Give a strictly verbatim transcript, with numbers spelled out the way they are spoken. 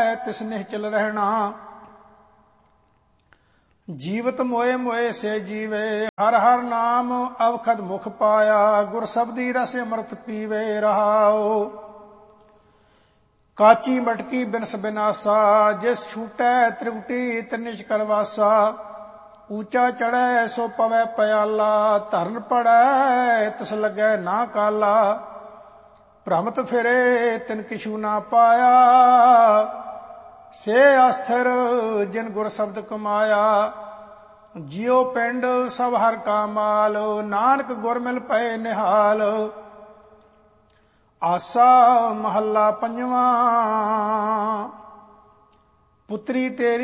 ਚੜੈ ਤਿਸ ਨਿਹਚਲ ਰਹਿਣਾ। ਜੀਵਤ ਮੋਏ ਮੋਏ ਸੇ ਜੀਵੇ ਹਰ ਹਰ ਨਾਮ ਅਵਖਦ ਮੁਖ ਪਾਇਆ। ਗੁਰ ਸਬਦੀ ਰਸ ਅੰਮ੍ਰਿਤ ਪੀਵੇ ਰਹਾਉ। ਕਾਚੀ ਮਟਕੀ ਬਿਨਸ ਬਿਨਾਸਾ ਜਿਸ ਛੂਟੈ ਤ੍ਰਿਗੁਟੀ ਤਿਨਿਛ ਕਰਵਾਸਾ। ਊਚਾ ਚੜੈ ਸੋ ਪਵੈ ਪਿਆਲਾ ਧਰਨ ਪੜੈ ਤਿਸ ਲੱਗੈ ਨਾ ਕਾਲਾ। ਭ੍ਰਮਤ ਫਿਰੇ ਤਿਨ ਕਿਛੂ ਨਾ ਪਾਇਆ ਸੇ ਅਸਥਿਰ ਜਿਨ ਗੁਰ ਸ਼ਬਦ ਕਮਾਇਆ। ਜਿਉ ਪਿੰਡ ਸਭ ਹਰ ਕਾ ਮਾਲ ਨਾਨਕ ਗੁਰ ਮਿਲ ਪਏ ਨਿਹਾਲ। ਆਸਾ ਮਹੱਲਾ ਪੰਜਵਾਂ। ਪੁੱਤਰੀ ਤੇਰੀ